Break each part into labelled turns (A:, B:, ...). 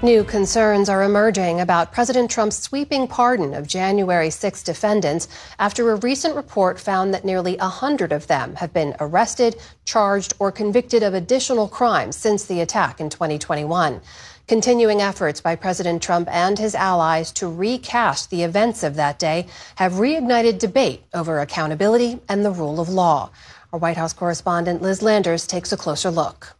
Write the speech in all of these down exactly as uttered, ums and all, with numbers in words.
A: New concerns are emerging about President Trump's sweeping pardon of January sixth defendants after a recent report found that nearly one hundred of them have been arrested, charged, or convicted of additional crimes since the attack in twenty twenty-one. Continuing efforts by President Trump and his allies to recast the events of that day have reignited debate over accountability and the rule of law. Our White House correspondent Liz Landers takes a closer look.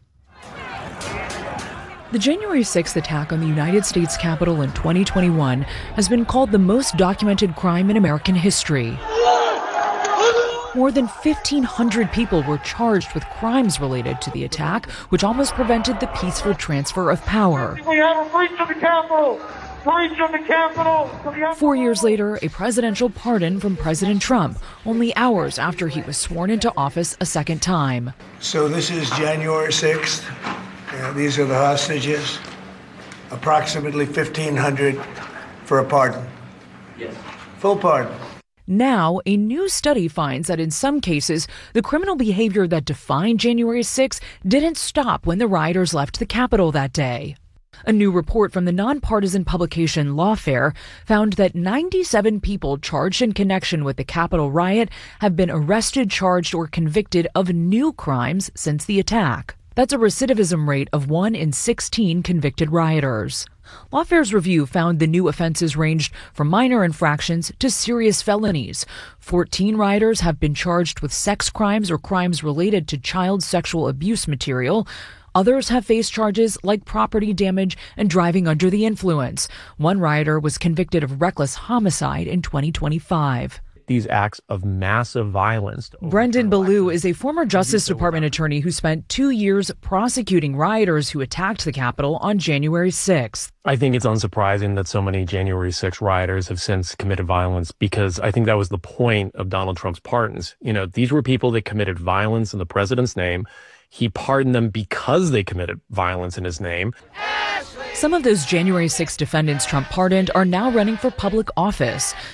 B: The January sixth attack on the United States Capitol in twenty twenty-one has been called the most documented crime in American history. More than fifteen hundred people were charged with crimes related to the attack, which almost prevented the peaceful transfer of power.
C: We have a breach of the Capitol! Breach of the Capitol!
B: Four years later, a presidential pardon from President Trump, only hours after he was sworn into office a second time.
D: So this is January sixth. Uh, these are the hostages. Approximately fifteen hundred for a pardon. Yes. Full pardon.
B: Now, a new study finds that in some cases, the criminal behavior that defined January sixth didn't stop when the rioters left the Capitol that day. A new report from the nonpartisan publication Lawfare found that ninety-seven people charged in connection with the Capitol riot have been arrested, charged, or convicted of new crimes since the attack. That's a recidivism rate of one in sixteen convicted rioters. Lawfare's review found the new offenses ranged from minor infractions to serious felonies. fourteen rioters have been charged with sex crimes or crimes related to child sexual abuse material. Others have faced charges like property damage and driving under the influence. One rioter was convicted of reckless homicide in twenty twenty-five.
E: These acts of massive violence.
B: Brendan Ballou is a former Justice Department attorney who spent two years prosecuting rioters who attacked the Capitol on January sixth.
E: I think it's unsurprising that so many January sixth rioters have since committed violence, because I think that was the point of Donald Trump's pardons. You know, these were people that committed violence in the president's name. He pardoned them because they committed violence in his name.
B: Some of those January sixth defendants Trump pardoned are now running for public office.